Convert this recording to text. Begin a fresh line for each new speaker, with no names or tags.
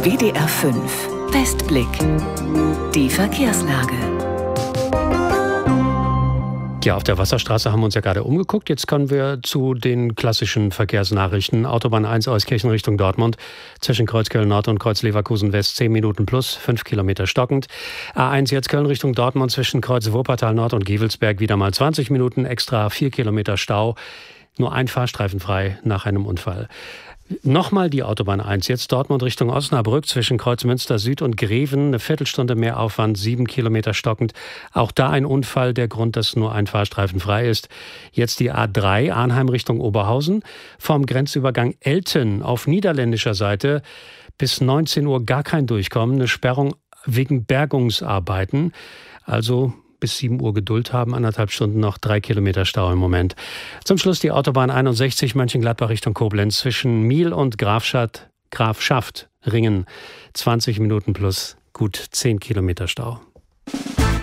WDR 5 Westblick. Die Verkehrslage.
Ja, auf der Wasserstraße haben wir uns ja gerade umgeguckt. Jetzt kommen wir zu den klassischen Verkehrsnachrichten. Autobahn 1 Euskirchen Richtung Dortmund. Zwischen Kreuz Köln Nord und Kreuz Leverkusen West 10 Minuten plus, 5 Kilometer stockend. A1 jetzt Köln Richtung Dortmund zwischen Kreuz Wuppertal Nord und Gevelsberg wieder mal 20 Minuten, extra 4 Kilometer Stau. Nur ein Fahrstreifen frei nach einem Unfall. Nochmal die Autobahn 1, jetzt Dortmund Richtung Osnabrück zwischen Kreuzmünster Süd und Greven. Eine Viertelstunde mehr Aufwand, 7 Kilometer stockend. Auch da ein Unfall, der Grund, dass nur ein Fahrstreifen frei ist. Jetzt die A3, Arnheim Richtung Oberhausen. Vom Grenzübergang Elten auf niederländischer Seite bis 19 Uhr gar kein Durchkommen. Eine Sperrung wegen Bergungsarbeiten. Also bis 7 Uhr Geduld haben, 1,5 Stunden noch, 3 Kilometer Stau im Moment. Zum Schluss die Autobahn 61 Mönchengladbach Richtung Koblenz zwischen Miel und Grafschaft Ringen. 20 Minuten plus gut 10 Kilometer Stau.